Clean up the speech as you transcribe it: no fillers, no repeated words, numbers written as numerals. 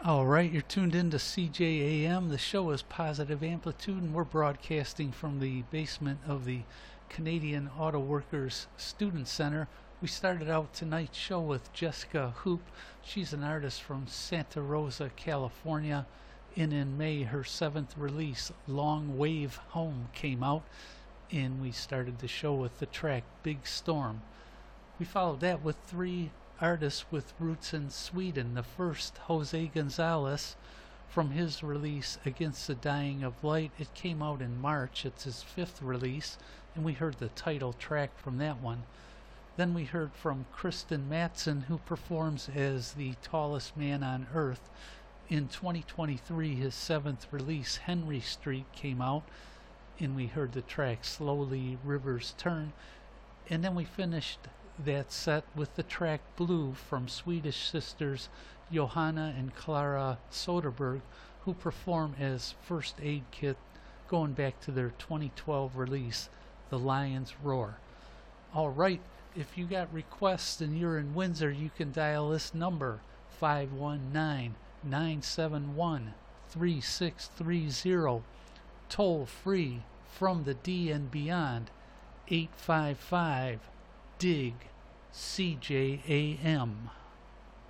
All right, you're tuned in to CJAM. The show is Positive Amplitude, and we're broadcasting from the basement of the Canadian Auto Workers Student Center. We started out tonight's show with Jessica Hoop. She's an artist from Santa Rosa, California. And in May, her seventh release, Long Wave Home, came out. And we started the show with the track Big Storm. We followed that with three artists with roots in Sweden. The first, Jose Gonzalez, from his release Against the Dying of Light. It came out in March. It's his fifth release, and we heard the title track from that one. Then we heard from Kristen Matson, who performs as the tallest man on earth. In 2023, his seventh release, Henry Street, came out, and we heard the track Slowly Rivers Turn. And then we finished that set with the track Blue from Swedish sisters Johanna and Clara Soderberg, who perform as First Aid Kit, going back to their 2012 release, The Lion's Roar. Alright, if you got requests and you're in Windsor, you can dial this number, 519-971-3630, toll free from the D and beyond, 855 DIG CJAM.